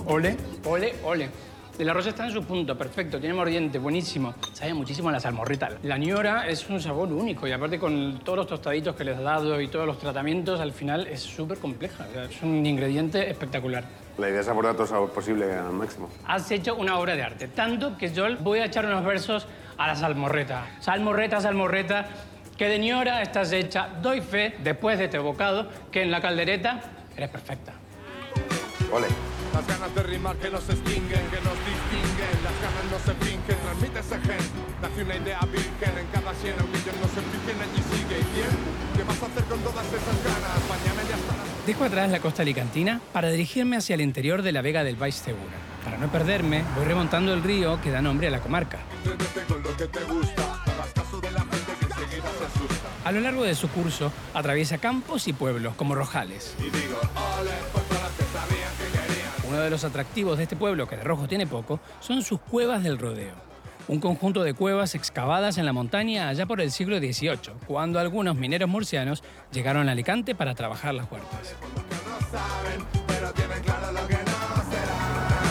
Ole, ole, ole. El arroz está en su punto, perfecto, tiene mordiente, buenísimo. Sabe muchísimo a la salmorreta. La ñora es un sabor único y aparte con todos los tostaditos que les he dado y todos los tratamientos, al final es súper compleja. O sea, es un ingrediente espectacular. La idea es abordar todo el sabor posible al máximo. Has hecho una obra de arte, tanto que yo voy a echar unos versos a la salmorreta. Salmorreta, salmorreta, que de ñora estás hecha. Doy fe, después de este bocado, que en la caldereta eres perfecta. Ole. Las ganas de rimar que nos extinguen, que nos distinguen. Las ganas no se fingen, transmite ese gen. Nace una idea virgen, en cada 100 un millón no se fijen, allí sigue. ¿Y bien? ¿Qué vas a hacer con todas esas ganas? Mañana ya estarás. Dejo atrás la costa alicantina para dirigirme hacia el interior de la Vega del Baix Segura. Para no perderme, voy remontando el río que da nombre a la comarca. Entrétete con lo que te gusta, no hagas caso de la gente que enseguida se asusta. A lo largo de su curso, atraviesa campos y pueblos, como Rojales. Y digo, ole, pues para las que sabían que querían. Uno de los atractivos de este pueblo, que de rojo tiene poco, son sus cuevas del rodeo. Un conjunto de cuevas excavadas en la montaña allá por el siglo XVIII, cuando algunos mineros murcianos llegaron a Alicante para trabajar las huertas. Que no saben, pero tienen claro lo que no será.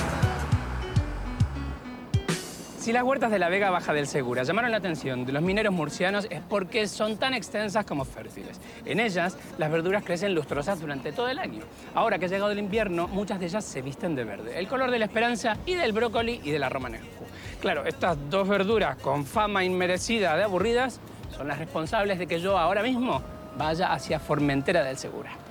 Si las huertas de la Vega Baja del Segura llamaron la atención de los mineros murcianos es porque son tan extensas como fértiles. En ellas, las verduras crecen lustrosas durante todo el año. Ahora que ha llegado el invierno, muchas de ellas se visten de verde. El color de la esperanza y del brócoli y de la romanesco. Claro, estas dos verduras con fama inmerecida de aburridas son las responsables de que yo ahora mismo vaya hacia Formentera del Segura.